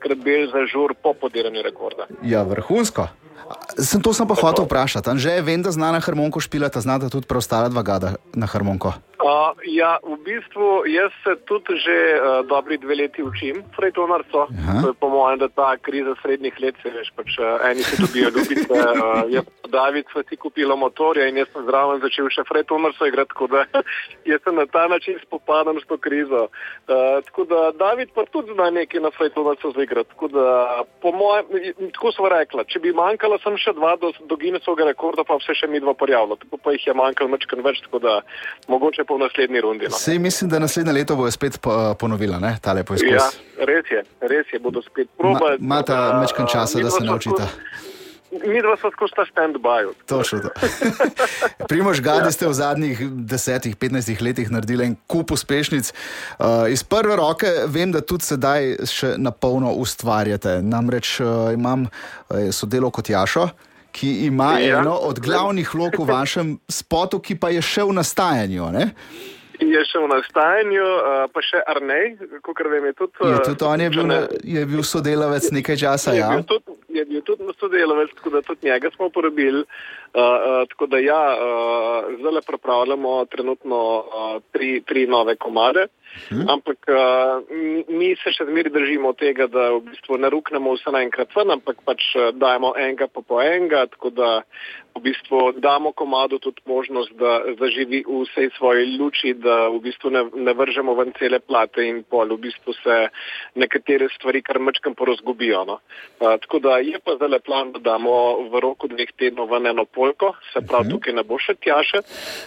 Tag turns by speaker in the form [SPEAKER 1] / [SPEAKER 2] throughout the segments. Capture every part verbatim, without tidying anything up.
[SPEAKER 1] poskrbeli za žur po podiranju rekorda.
[SPEAKER 2] Ja, vrhunsko. Sem to sem pa hotel vprašati. Anže, vem, da zna na harmoniko špilata, znata tudi preostala dva gada na harmoniko.
[SPEAKER 1] Uh, ja, v bistvu jaz se tudi že uh, dobri dve leti učim frejtonarstvo. To je po mojem, da ta kriza srednjih let, se veš, pač uh, eni se dobijo ljubice. Uh, jaz pa David sva si kupila motorja in jaz sem zraven začel še frejtonarstvo igrati, tako da jaz sem na ta način spopadam s to krizo. Uh, tako da David pa tudi zna nekaj na frejtonarstvo zaigrati. Tako da po mojem, tako sva rekla, če bi manjkala sem še dva do, do Guinnessovega rekorda, pa vse še mi dva prijavila. Tako pa jih je manjkalo mačkan več, tako da mogoče po naslednji rundi. No.
[SPEAKER 2] Sej mislim, da naslednje leto bojo spet ponovila, ne, tale poizkus.
[SPEAKER 1] Ja, res je, res je, bodo spet probali.
[SPEAKER 2] Ma, mata mečkan časa, da se naučita.
[SPEAKER 1] Mi dva smo skozi ta stand-by.
[SPEAKER 2] Točno to. Primož, gadi ste v zadnjih desetih, petnajstih letih naredili en kup uspešnic. Uh, iz prve roke vem, da tudi sedaj še napolno ustvarjate. Namreč uh, imam uh, sodelavko Tjašo, ki ima ja. eno od glavnih vlog v vašem spotu, ki pa je še v nastajanju, ne?
[SPEAKER 1] Je še v nastajanju, pa še Arnej, kakor vem, je tudi...
[SPEAKER 2] Je tudi on je bil, je bil sodelavec nekaj časa, ja?
[SPEAKER 1] Je bil tudi, je bil tudi sodelavec, tako da tudi njega smo uporabili. Uh, uh, tako da ja, uh, zdaj pripravljamo trenutno uh, tri, tri nove komade, hmm. ampak uh, mi, mi se še zmeri držimo tega, da v bistvu ne ruknemo vse naenkrat ven, ampak pač uh, dajemo enega pa po enega, tako da v bistvu damo komadu tudi možnost, da zaživi v vsej svoji luči, da v bistvu ne, ne vržemo ven cele plate in pol, v bistvu se nekatere stvari kar mačkam porazgubijo. No? Uh, tako da je pa zdaj plan, da damo v roku dveh tednov ven eno polko, se pravi, tukaj ne bo še Tjaše.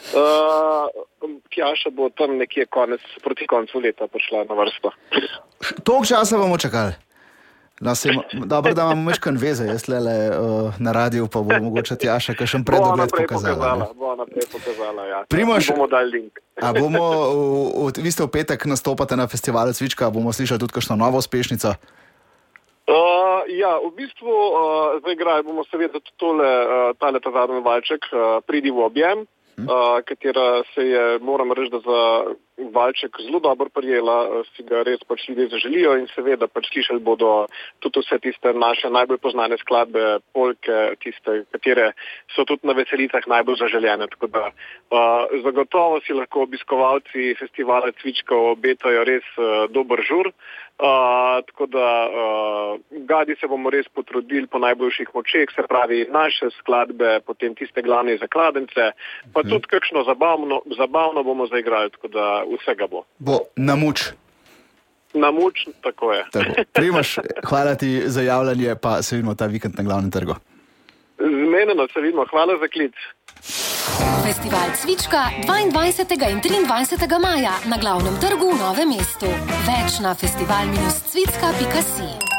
[SPEAKER 1] Uh, Tjaša bo tam nekje konec, proti koncu leta prišla na vrsto.
[SPEAKER 2] Toliko časa bomo čakali? No, sem, dobro, da imamo meškan veze, jaz lele uh, na radiju, pa bo mogoče Tjaša kakšen predogled pokazala.
[SPEAKER 1] pokazala bo naprej pokazala, ja.
[SPEAKER 2] Primož,
[SPEAKER 1] bomo dali link.
[SPEAKER 2] A bomo, v, v, vi ste v petek nastopate na festivalu Cvička, bomo slišali tudi kakšno novo uspešnico?
[SPEAKER 1] Uh, ja, v bistvu uh, zdaj igrali bomo seveda tudi tole, uh, tale ta zadnji valček, uh, Pridi v objem, hmm. uh, katera se je, moram reči, da za valček zelo dobro prijela, uh, si ga res pač ljudje zaželijo in seveda pač slišali bodo tudi vse tiste naše najbolj poznane skladbe, polke, tiste, katere so tudi na veselicah najbolj zaželjene. Tako da uh, zagotovo si lahko obiskovalci festivala Cvička obetajo res uh, dober žur. Uh, tako da uh, gadi se bomo res potrudili po najboljših močeh, se pravi naše skladbe, potem tiste glavne zakladence, pa tudi kakšno zabavno, zabavno bomo zaigrali, tako da vsega bo.
[SPEAKER 2] Bo na muč.
[SPEAKER 1] Na muč, tako je.
[SPEAKER 2] Tako. Primož, hvala ti za javljanje, pa se vidimo ta vikend na glavnem trgu.
[SPEAKER 1] Zmenjeno, se vidimo, hvala za klic.
[SPEAKER 3] Festival Cvička dvaindvajsetega in triindvajsetega maja na glavnem trgu v Novem mestu. Več na festival cvicka pika si.